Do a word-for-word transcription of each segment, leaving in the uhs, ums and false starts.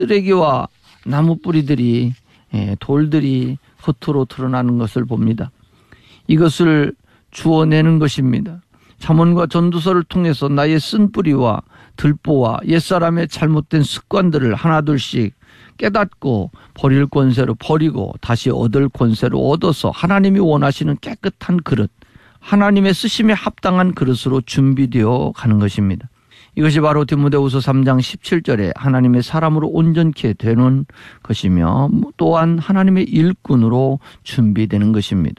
쓰레기와 나무 뿌리들이, 돌들이 겉으로 드러나는 것을 봅니다. 이것을 주워내는 것입니다. 잠언과 전도서를 통해서 나의 쓴뿌리와 들보와 옛사람의 잘못된 습관들을 하나둘씩 깨닫고 버릴 권세로 버리고 다시 얻을 권세로 얻어서 하나님이 원하시는 깨끗한 그릇, 하나님의 쓰심에 합당한 그릇으로 준비되어 가는 것입니다. 이것이 바로 디모데후서 삼 장 십칠 절에 하나님의 사람으로 온전케 되는 것이며 또한 하나님의 일꾼으로 준비되는 것입니다.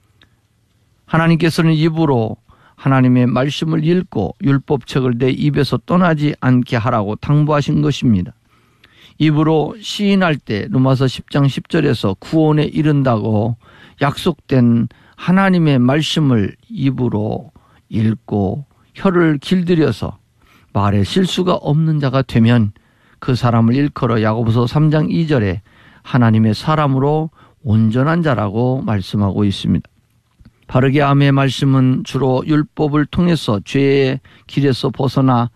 하나님께서는 입으로 하나님의 말씀을 읽고 율법책을 내 입에서 떠나지 않게 하라고 당부하신 것입니다. 입으로 시인할 때 로마서 십 장 십 절에서 구원에 이른다고 약속된 하나님의 말씀을 입으로 읽고 혀를 길들여서 말에 실수가 없는 자가 되면 그 사람을 일컬어 야고보서 삼 장 이 절에 하나님의 사람으로 온전한 자라고 말씀하고 있습니다. 바르게 함의 말씀은 주로 율법을 통해서 죄의 길에서 벗어나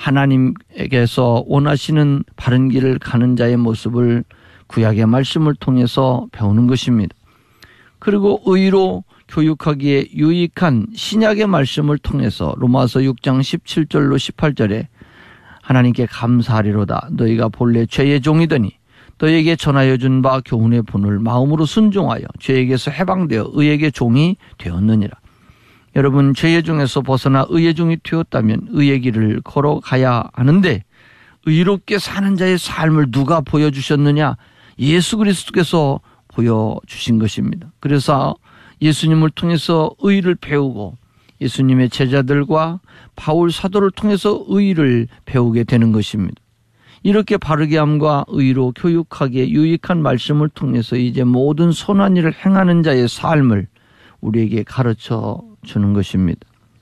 하나님에게서 원하시는 바른 길을 가는 자의 모습을 구약의 말씀을 통해서 배우는 것입니다. 그리고 의로 교육하기에 유익한 신약의 말씀을 통해서 로마서 육 장 십칠 절로 십팔 절에 하나님께 감사하리로다. 너희가 본래 죄의 종이더니 너희에게 전하여 준 바 교훈의 본을 마음으로 순종하여 죄에게서 해방되어 의에게 종이 되었느니라. 여러분, 죄의 종에서 벗어나 의의 종이 되었다면 의의 길을 걸어가야 하는데 의롭게 사는 자의 삶을 누가 보여주셨느냐? 예수 그리스도께서 보여주신 것입니다. 그래서 예수님을 통해서 의를 배우고 예수님의 제자들과 바울 사도를 통해서 의를 배우게 되는 것입니다. 이렇게 바르게 함과 의로 교육하기에 유익한 말씀을 통해서 이제 모든 선한 일을 행하는 자의 삶을 우리에게 가르쳐 주는 것입니다.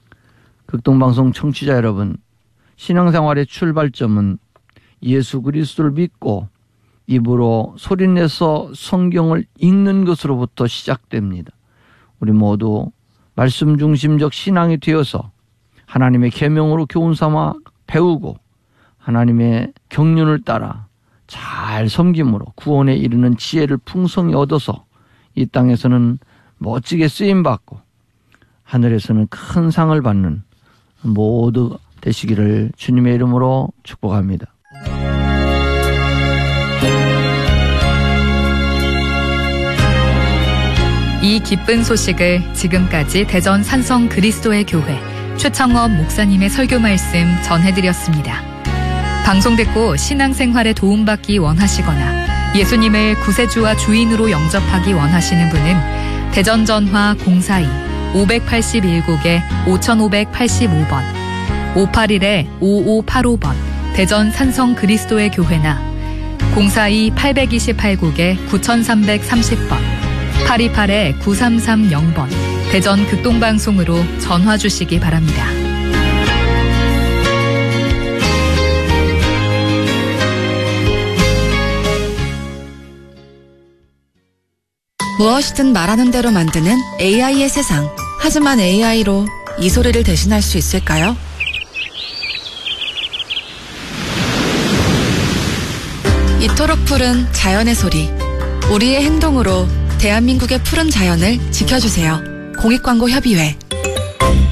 극동방송 청취자 여러분, 신앙생활의 출발점은 예수 그리스도를 믿고 입으로 소리내서 성경을 읽는 것으로부터 시작됩니다. 우리 모두 말씀 중심적 신앙이 되어서 하나님의 계명으로 교훈 삼아 배우고 하나님의 경륜을 따라 잘 섬김으로 구원에 이르는 지혜를 풍성히 얻어서 이 땅에서는 멋지게 쓰임받고 하늘에서는 큰 상을 받는 모두 되시기를 주님의 이름으로 축복합니다. 이 기쁜 소식을 지금까지 대전 산성 그리스도의 교회 최창업 목사님의 설교 말씀 전해드렸습니다. 방송 듣고 신앙생활에 도움받기 원하시거나 예수님을 구세주와 주인으로 영접하기 원하시는 분은 대전 전화 공사이 오백팔십일 국에 오천오백팔십오 번, 오팔일 오오팔오 번 대전 산성 그리스도의 교회나 공사이 팔이팔 국에 구삼삼삼십 번, 팔이팔 구삼삼공 번 대전 극동방송으로 전화 주시기 바랍니다. 무엇이든 말하는 대로 만드는 에이아이의 세상. 하지만 에이아이로 이 소리를 대신할 수 있을까요? 이토록 푸른 자연의 소리. 우리의 행동으로 대한민국의 푸른 자연을 지켜주세요. 공익광고협의회